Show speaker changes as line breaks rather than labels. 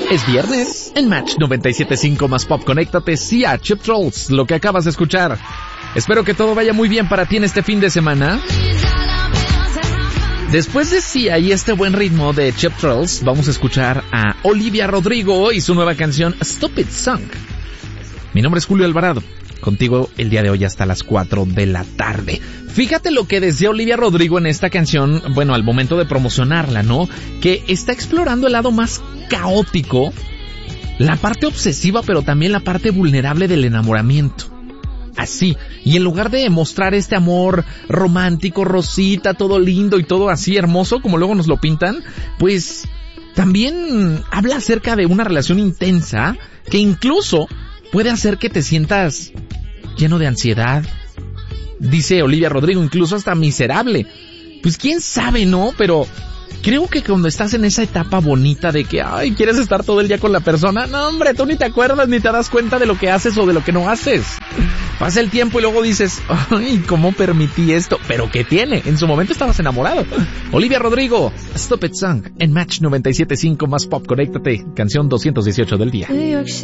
Es viernes, en Match 97.5 más Pop, conéctate, sí a Cheap Thrills, lo que acabas de escuchar. Espero que todo vaya muy bien para ti en este fin de semana. Después de Sia y este buen ritmo de Cheap Thrills, vamos a escuchar a Olivia Rodrigo y su nueva canción Stupid Song. Mi nombre es Julio Alvarado, contigo el día de hoy hasta las 4 de la tarde. Fíjate lo que decía Olivia Rodrigo en esta canción, bueno, al momento de promocionarla, ¿no? Que está explorando el lado más caótico, la parte obsesiva, pero también la parte vulnerable del enamoramiento. Así, y en lugar de mostrar este amor romántico, rosita, todo lindo y todo así hermoso, como luego nos lo pintan, pues también habla acerca de una relación intensa que incluso puede hacer que te sientas lleno de ansiedad. Dice Olivia Rodrigo, incluso hasta miserable. Pues quién sabe, ¿no? Pero creo que cuando estás en esa etapa bonita de que, ay, quieres estar todo el día con la persona, no hombre, tú ni te acuerdas ni te das cuenta de lo que haces o de lo que no haces. Pasa el tiempo y luego dices, ay, ¿cómo permití esto? ¿Pero qué tiene? En su momento estabas enamorado. Olivia Rodrigo, Stupid Song, en Match 97.5 más Pop, conéctate, canción 218 del día.